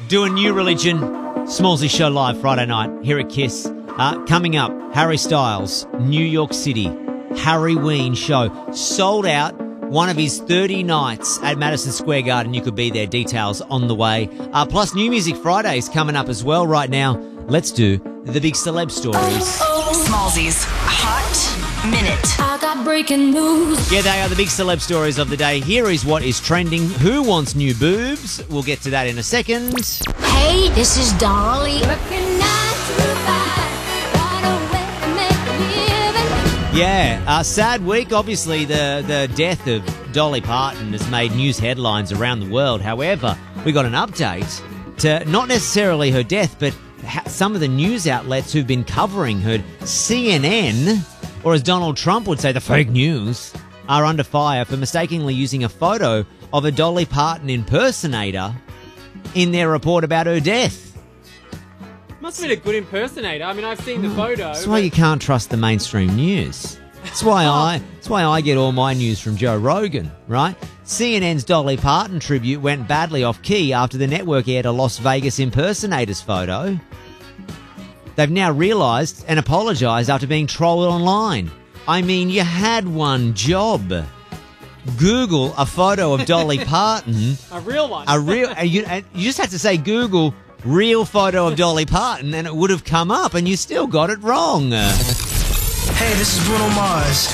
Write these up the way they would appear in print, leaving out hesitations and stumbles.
Doing New Religion, Smallsy Show live Friday night here at KISS. Coming up, Harry Styles, New York City, Harry Ween show. Sold out, one of his 30 nights at Madison Square Garden. You could be there. Details on the way. Plus, New Music Fridays coming up as well right now. Let's do the big celeb stories. Smallsy's Hot Minute. I got breaking news. Yeah, they are the big celeb stories of the day. Here is what is trending. Who wants new boobs? We'll get to that in a second. Hey, this is Dolly. Working 9 to 5. Got a way to make a living. Yeah, sad week. Obviously, the death of Dolly Parton has made news headlines around the world. However, we got an update to not necessarily her death, but some of the news outlets who've been covering her. CNN, or as Donald Trump would say, the fake news, are under fire for mistakenly using a photo of a Dolly Parton impersonator in their report about her death. Must have been a good impersonator. I mean, I've seen the photo. That's why you can't trust the mainstream news. That's why I get all my news from Joe Rogan, right? CNN's Dolly Parton tribute went badly off key after the network aired a Las Vegas impersonator's photo. They've now realised and apologised after being trolled online. I mean, you had one job. Google a photo of Dolly Parton. A real one. You just had to say Google real photo of Dolly Parton and it would have come up, and you still got it wrong. Hey, this is Bruno Mars.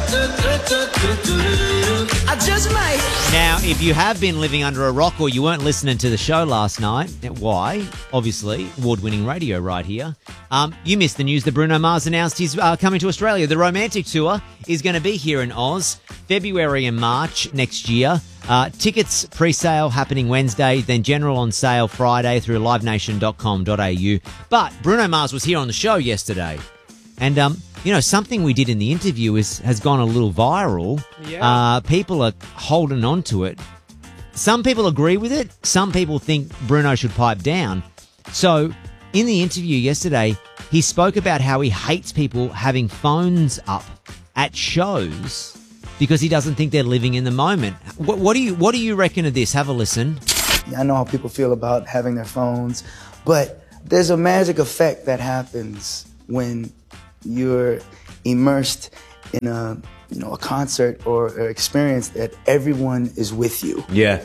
I just might. Now, if you have been living under a rock or you weren't listening to the show last night, why? Obviously, award-winning radio right here. You missed the news that Bruno Mars announced he's coming to Australia. The Romantic Tour is going to be here in Oz, February and March next year. Tickets pre-sale happening Wednesday, then general on sale Friday through livenation.com.au. But Bruno Mars was here on the show yesterday. And, something we did in the interview has gone a little viral. Yeah. People are holding on to it. Some people agree with it. Some people think Bruno should pipe down. So in the interview yesterday, he spoke about how he hates people having phones up at shows because he doesn't think they're living in the moment. What do you reckon of this? Have a listen. I know how people feel about having their phones, but there's a magic effect that happens when you're immersed in a concert or experience that everyone is with you. Yeah.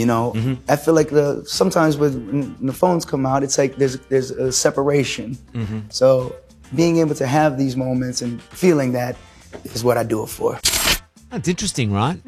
I feel like sometimes when the phones come out, it's like there's a separation. Mm-hmm. So being able to have these moments and feeling that is what I do it for. That's interesting, right?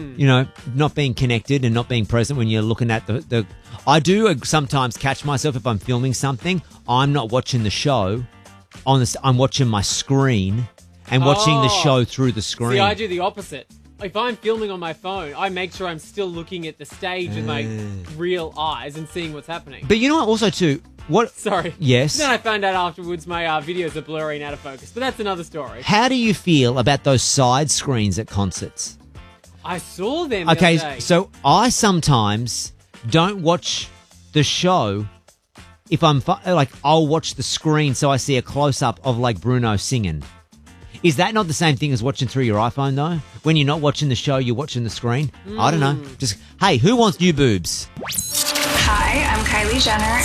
Not being connected and not being present when you're looking at the I do sometimes catch myself if I'm filming something, I'm not watching the show. I'm watching my screen and watching the show through the screen. See, I do the opposite. If I'm filming on my phone, I make sure I'm still looking at the stage with my real eyes and seeing what's happening. But you know what? Also, too, what? Sorry. Yes. Then I found out afterwards my videos are blurry and out of focus, but that's another story. How do you feel about those side screens at concerts? I saw them. The other day. So I sometimes don't watch the show. If I'm I'll watch the screen so I see a close-up of Bruno singing. Is that not the same thing as watching through your iPhone, though? When you're not watching the show, you're watching the screen? I don't know. Just, hey, who wants new boobs? Hi, I'm Kylie Jenner.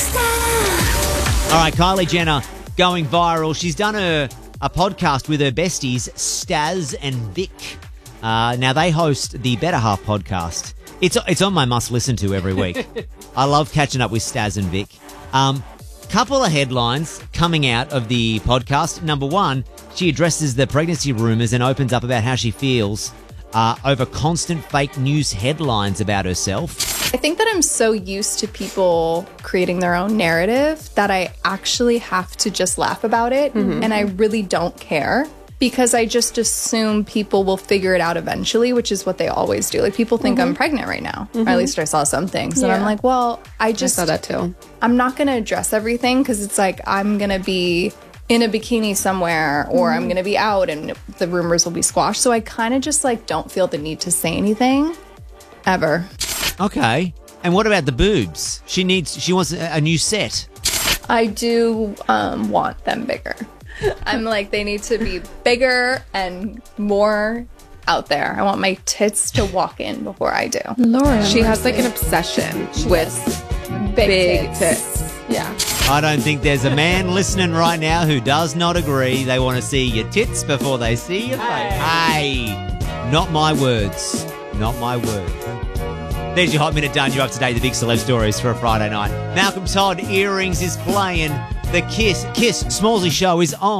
All right, Kylie Jenner going viral. She's done a podcast with her besties, Staz and Vic. Now, they host the Better Half podcast. It's on my must-listen to every week. I love catching up with Staz and Vic. Couple of headlines coming out of the podcast. Number one, she addresses the pregnancy rumours and opens up about how she feels over constant fake news headlines about herself. I think that I'm so used to people creating their own narrative that I actually have to just laugh about it, and I really don't care. Because I just assume people will figure it out eventually, which is what they always do. Like, people think I'm pregnant right now. Or at least I saw some things. And I'm like, well, I saw that too. I'm not going to address everything because it's like I'm going to be in a bikini somewhere or I'm going to be out and the rumors will be squashed. So I kind of just don't feel the need to say anything ever. Okay. And what about the boobs? She wants a new set. I do want them bigger. I'm like, they need to be bigger and more out there. I want my tits to walk in before I do. Lauren, she has an obsession with Big tits. Yeah. I don't think there's a man listening right now who does not agree. They want to see your tits before they see your face. Hey, not my words. Not my words. There's your Hot Minute done. You're up to date. The big celeb stories for a Friday night. Malcolm Todd, Earrings is playing. The Kiss Smallsy show is on.